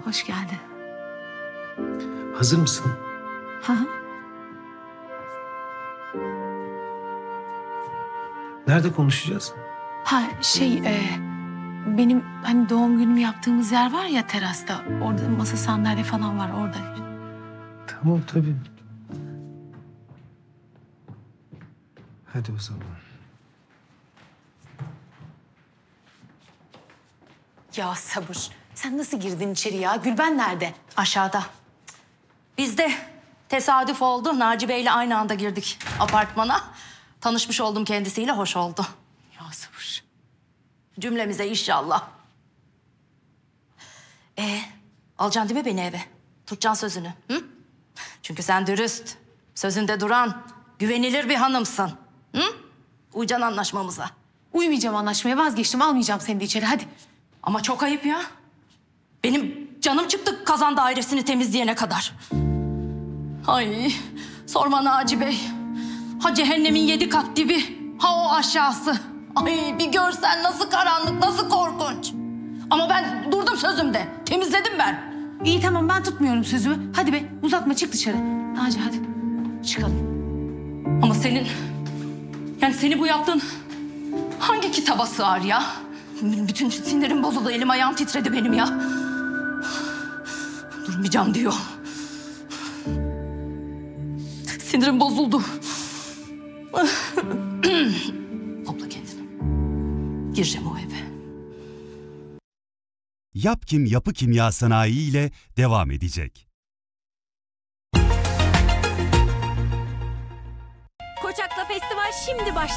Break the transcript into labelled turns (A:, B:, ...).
A: Hoş geldin.
B: Hazır mısın?
A: Hı hı.
B: Nerede konuşacağız?
A: Benim hani doğum günümü yaptığımız yer var ya terasta. Orada masa sandalye falan var orada.
B: Tamam tabii. Hadi o zaman.
A: Ya sabır. Sen nasıl girdin içeri ya? Gülben nerede?
C: Aşağıda. Biz de tesadüf oldu. Naci Bey'le aynı anda girdik apartmana. Tanışmış oldum kendisiyle, hoş oldu.
A: Ya sabır.
C: Cümlemize inşallah. Alacaksın değil mi beni eve? Tutacaksın sözünü. Hı? Çünkü sen dürüst, sözünde duran, güvenilir bir hanımsın. Hı? Uyacaksın anlaşmamıza.
A: Uymayacağım anlaşmaya vazgeçtim. Almayacağım seni de içeri hadi.
C: Ama çok ayıp ya. Benim canım çıktı kazan dairesini temizleyene kadar. Ay sorma Naci Bey. Ha cehennemin 7 kat dibi, ha o aşağısı. Ay bir görsen nasıl karanlık, nasıl korkunç. Ama ben durdum sözümde. Temizledim ben.
A: İyi tamam ben tutmuyorum sözümü. Hadi be uzatma çık dışarı. Naci hadi çıkalım.
C: Ama seni bu yaptığın hangi kitaba sığar ya? Bütün sinirim bozuldu, elim ayağım titredi benim ya. Durmayacağım diyor. Sinirim bozuldu. Topla kendini. Gireceğim o eve.
D: Yapkim Yapı Kimya Sanayi ile devam edecek.
E: Koçak'ta festival şimdi başladı.